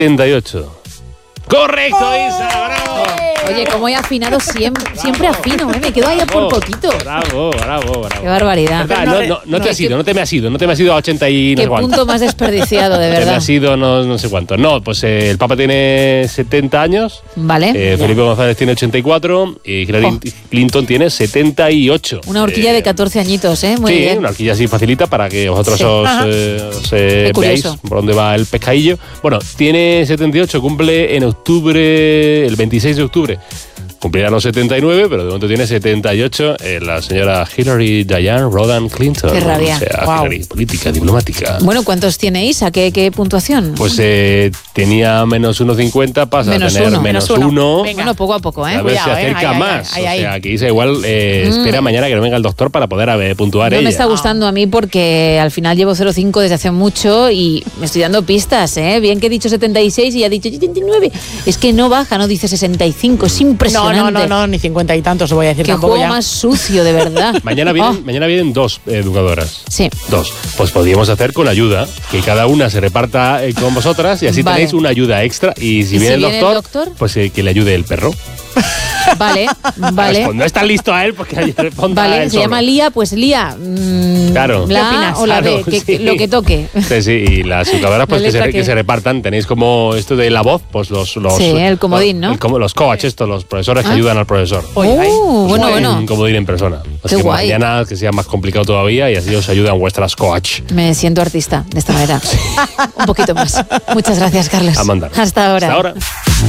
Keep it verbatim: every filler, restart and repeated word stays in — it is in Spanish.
setenta y ocho. ¡Correcto, Isa! ¡Bravo! Oye, como he afinado siempre, siempre afino, ¿eh? Me quedo ahí por poquito. Bravo, bravo, bravo. Qué barbaridad. ¿Verdad? No, no, no te has ido, no te me has ido, no te me has ido a ochenta y no Qué sé cuánto. punto más desperdiciado, de Te me verdad. has ido no, no sé cuánto. No, pues eh, el Papa tiene setenta años. Vale. Eh, Felipe González tiene ochenta y cuatro y Hillary Oh. Clinton tiene setenta y ocho. Una horquilla Eh, de catorce añitos, ¿eh? Muy sí, bien. una horquilla así facilita para que vosotros Sí. os, eh, os, eh, Qué veáis curioso. por dónde va el pescadillo. Bueno, tiene setenta y ocho, cumple en octubre, el veintiséis de octubre. Cumplirá los setenta y nueve, pero de momento tiene setenta y ocho. Eh, la señora Hillary Diane Rodham Clinton. Qué rabia. O sea, Wow. Hillary, política, diplomática. Bueno, ¿cuántos tiene Isa? ¿Qué, qué puntuación? Pues eh, tenía menos uno coma cincuenta, pasa Menos a tener uno. menos Menos uno. uno. Venga. Bueno, poco a poco, ¿eh? A ver si Cuidado, acerca eh. Ay, ay, más. ay, ay, o sea, ay. que Isa igual eh, Mm. espera mañana que no venga el doctor para poder a ver, puntuar No ella. me está gustando a mí porque al final llevo cero coma cinco desde hace mucho y me estoy dando pistas, ¿eh? Bien que he dicho setenta y seis y ya he dicho setenta y nueve. Es que no baja, no dice sesenta y cinco. Es No, impresionante. no, no, no, ni cincuenta y tantos os voy a decir Qué tampoco juego ya. más sucio, de verdad. Mañana vienen, Oh, mañana vienen dos educadoras. sí. Dos. Pues podríamos hacer con ayuda, que cada una se reparta eh, con vosotras y así Vale. tenéis una ayuda extra. Y si ¿Y viene, si el, viene el doctor, doctor? pues eh, que le ayude el perro. Vale, vale. Pues no está listo a él porque ayer responda Vale, él se solo. llama Lía, pues Lía. mm, Claro. La ¿Qué A opinas? o la B, Claro, que, sí. que- lo que toque. Sí, sí, y las educadoras pues La que se, letra que que- se repartan. Tenéis como esto de la voz, pues los... los Sí, el comodín, ¿no? el como- los coach, estos, los profesores que Ah. ayudan al profesor. Oye, ay. Uh, bueno, Pues bueno. Un comodín en persona. Así Qué que guay. mañana que sea más complicado todavía y así os ayudan vuestras coach. Me siento artista de esta manera. Un poquito más. Muchas gracias, Carlos. A mandar. Hasta ahora. Hasta ahora.